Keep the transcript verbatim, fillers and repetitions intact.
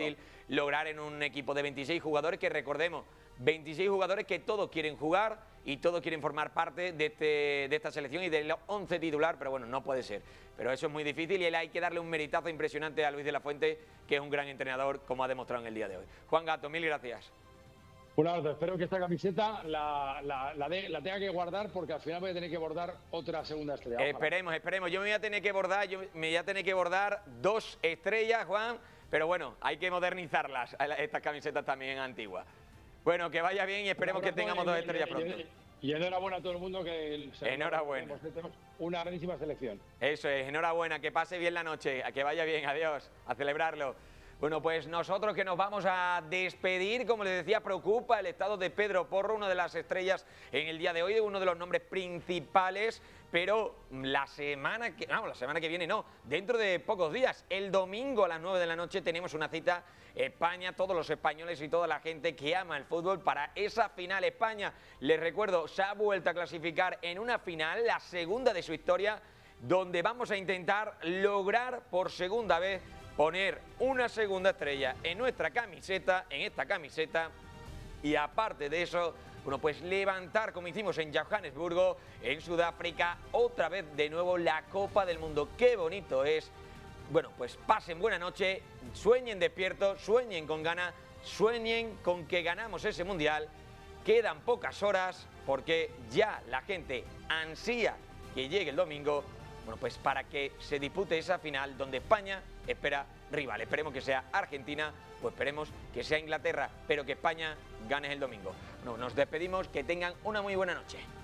difícil lograr en un equipo de veintiséis jugadores, que recordemos, veintiséis jugadores que todos quieren jugar y todos quieren formar parte de, este, de esta selección y del once titular, pero bueno, no puede ser. Pero eso es muy difícil y él hay que darle un meritazo impresionante a Luis de la Fuente, que es un gran entrenador, como ha demostrado en el día de hoy. Juan Gato, mil gracias. Un abrazo, espero que esta camiseta la, la, la, de, la tenga que guardar, porque al final voy a tener que bordar otra segunda estrella. Ojalá. Esperemos, esperemos. Yo me voy a tener que bordar, yo me voy a tener que bordar dos estrellas, Juan, pero bueno, hay que modernizarlas, estas camisetas también antiguas. Bueno, que vaya bien y esperemos que tengamos dos estrellas pronto. Y enhorabuena a todo el mundo, que se enhorabuena. Tenemos una grandísima selección. Eso es, enhorabuena, que pase bien la noche, a que vaya bien, adiós, a celebrarlo. Bueno, pues nosotros que nos vamos a despedir, como les decía, preocupa el estado de Pedro Porro, una de las estrellas en el día de hoy, uno de los nombres principales, pero la semana que, no, la semana que viene no, dentro de pocos días, el domingo a las nueve de la noche tenemos una cita España, todos los españoles y toda la gente que ama el fútbol para esa final. España, les recuerdo, se ha vuelto a clasificar en una final, la segunda de su historia, donde vamos a intentar lograr por segunda vez poner una segunda estrella en nuestra camiseta, en esta camiseta, y aparte de eso, bueno, pues levantar, como hicimos en Johannesburgo, en Sudáfrica, otra vez de nuevo la Copa del Mundo. ¡Qué bonito es! Bueno, pues pasen buena noche, sueñen despiertos, sueñen con ganas, sueñen con que ganamos ese Mundial. Quedan pocas horas porque ya la gente ansía que llegue el domingo. Bueno, pues para que se dispute esa final donde España espera rival. Esperemos que sea Argentina o esperemos que sea Inglaterra, pero que España gane el domingo. Bueno, nos despedimos, que tengan una muy buena noche.